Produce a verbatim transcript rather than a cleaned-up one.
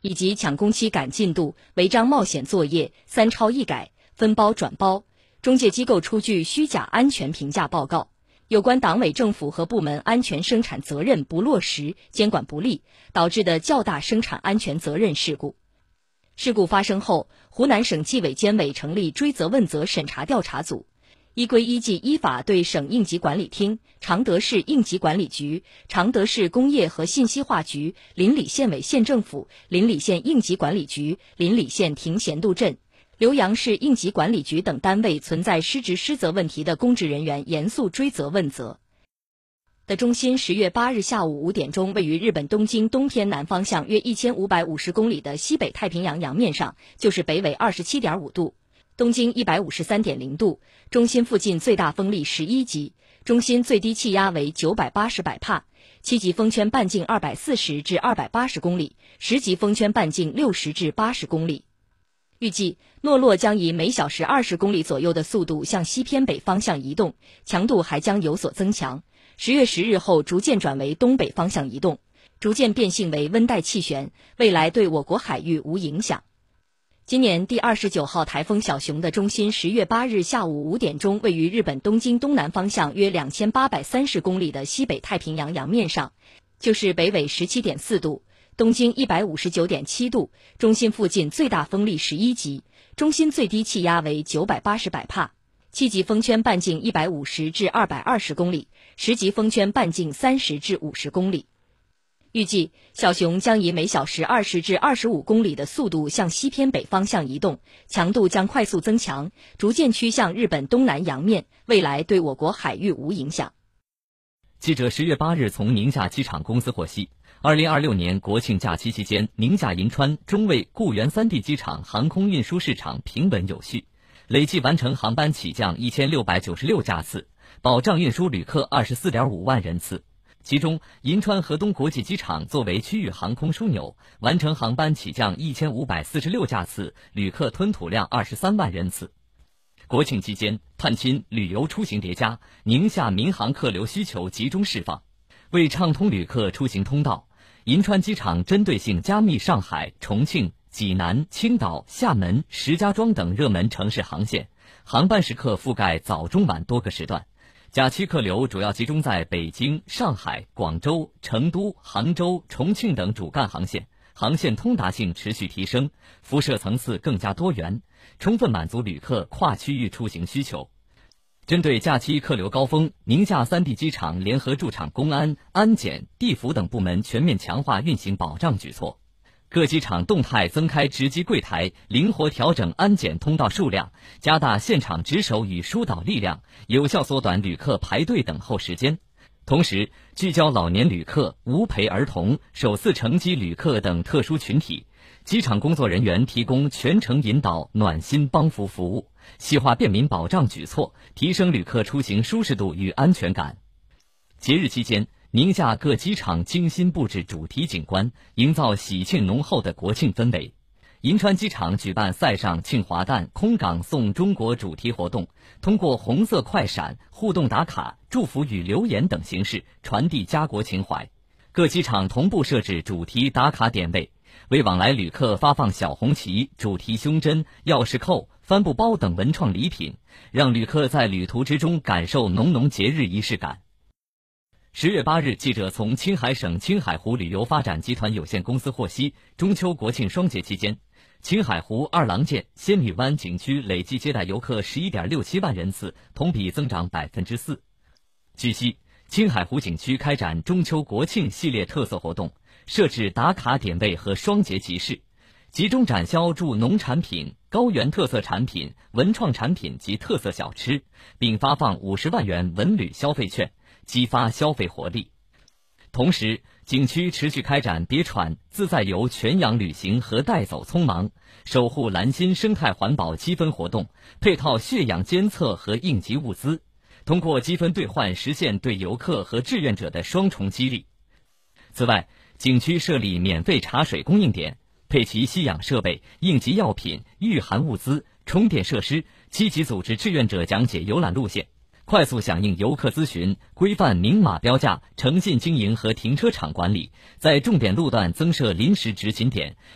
以及抢工期赶进度、违章冒险作业、三超一改、分包转包，中介机构出具虚假安全评价报告，有关党委政府和部门安全生产责任不落实、监管不力，导致的较大生产安全责任事故。事故发生后，湖南省纪委监委成立追责问责审查调查组，依规依纪依法对省应急管理厅、常德市应急管理局、常德市工业和信息化局、临澧县委县政府、临澧县应急管理局、临澧县亭贤渡镇、浏阳市应急管理局等单位存在失职失责问题的公职人员严肃追责问责。的中心十月八日下午五点钟，位于日本东京东偏南方向约一千五百五十公里的西北太平洋洋面上，就是北纬二十七点五度，东经一百五十三点零度，中心附近最大风力十一级，中心最低气压为九百八十百帕，七级风圈半径二百四十至二百八十公里，十级风圈半径六十至八十公里。预计诺洛将以每小时二十公里左右的速度向西偏北方向移动，强度还将有所增强。十月十日后逐渐转为东北方向移动，逐渐变性为温带气旋，未来对我国海域无影响。今年第二十九号台风小熊的中心十月八日下午五点钟位于日本东京东南方向约两千八百三十公里的西北太平洋洋面上，就是北纬十七点四度，东经一百五十九点七度，中心附近最大风力十一级，中心最低气压为九百八十百帕，七级风圈半径一百五十至二百二十公里，十级风圈半径三十至五十公里。预计小熊将以每小时二十至二十五公里的速度向西偏北方向移动，强度将快速增强，逐渐趋向日本东南洋面，未来对我国海域无影响。 记者十月八日从宁夏机场公司获悉，二零二六年国庆假期期间，宁夏银川、中卫、固原三地机场航空运输市场平稳有序，累计完成航班起降一千六百九十六架次，保障运输旅客二十四点五万人次。其中，银川河东国际机场作为区域航空枢纽，完成航班起降一千五百四十六架次，旅客吞吐量二十三万人次。国庆期间，探亲、旅游出行叠加，宁夏民航客流需求集中释放。为畅通旅客出行通道，银川机场针对性加密上海、重庆、济南、青岛、厦门、石家庄等热门城市航线，航班时刻覆盖早中晚多个时段。假期客流主要集中在北京、上海、广州、成都、杭州、重庆等主干航线，航线通达性持续提升，辐射层次更加多元，充分满足旅客跨区域出行需求。针对假期客流高峰，宁夏三地机场联合驻场公安、安检、地府等部门全面强化运行保障举措。各机场动态增开值机柜台，灵活调整安检通道数量，加大现场值守与疏导力量，有效缩短旅客排队等候时间。同时，聚焦老年旅客、无陪儿童、首次乘机旅客等特殊群体，机场工作人员提供全程引导、暖心帮扶服务，细化便民保障举措，提升旅客出行舒适度与安全感。节日期间，宁夏各机场精心布置主题景观，营造喜庆浓厚的国庆氛围。银川机场举办赛上庆华诞、空港送中国主题活动，通过红色快闪、互动打卡、祝福语留言等形式传递家国情怀。各机场同步设置主题打卡点位，为往来旅客发放小红旗、主题胸针、钥匙扣、帆布包等文创礼品，让旅客在旅途之中感受浓浓节日仪式感。十月八日，记者从青海省青海湖旅游发展集团有限公司获悉，中秋国庆双节期间，青海湖二郎剑、仙女湾景区累计接待游客十一点六七万人次，同比增长百分之四。据悉，青海湖景区开展中秋国庆系列特色活动，设置打卡点位和双节集市，集中展销助农产品、高原特色产品、文创产品及特色小吃，并发放五十万元文旅消费券，激发消费活力。同时，景区持续开展别闯自在游全洋旅行和带走匆忙、守护蓝心生态环保积分活动，配套血氧监测和应急物资，通过积分兑换实现对游客和志愿者的双重激励。此外，景区设立免费茶水供应点，配齐吸氧设备、应急药品、御寒物资、充电设施，积极组织志愿者讲解游览路线，快速响应游客咨询，规范明码标价、诚信经营和停车场管理，在重点路段增设临时执勤点，